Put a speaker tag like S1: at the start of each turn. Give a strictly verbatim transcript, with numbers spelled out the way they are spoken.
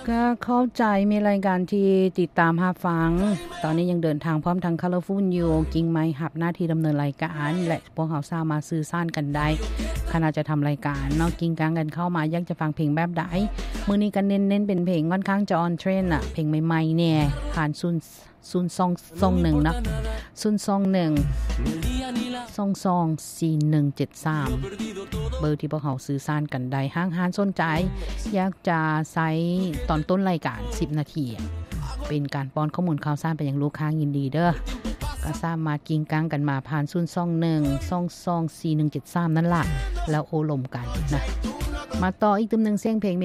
S1: ก็เข้าใจมีรายการที่ติดตามรับฟังตอนนี้ยังเดินทางพร้อมทาง Colorful อยู่กิ่งไม้รับหน้าที่ดำเนินรายการและพวกเราสามารถสื่อสารกันได้ขณะจะทำรายการเนาะกิ่งกลางกันเข้ามาอยากจะฟังเพลงแบบใดมื้อนี้ก็เน้นๆเป็นเพลงค่อนข้างจะออนเทรนด์น่ะเพลงใหม่ๆเนี่ยผ่านศูนย์ ศูนย์ สอง สอง หนึ่งเนาะศูนย์ สอง หนึ่ง สอง สอง สี่ หนึ่ง เจ็ด สามเบอร์ที่พวกเราสื่อสารกันได้ห้างหานสนใจอยากจะใช้ตอนต้นรายการสิบนาทีเป็นการป้อนข้อมูลข่าวสารไปยังลูกค้ายินดีเด้อก็สามารถกิ่งกลางกันมาผ่านศูนย์ สอง หนึ่ง สอง สอง สี่ หนึ่ง เจ็ด สามนั่นล่ะแล้วโอลมกันนะมาต่ออีกตึมนึงเสียงเพลง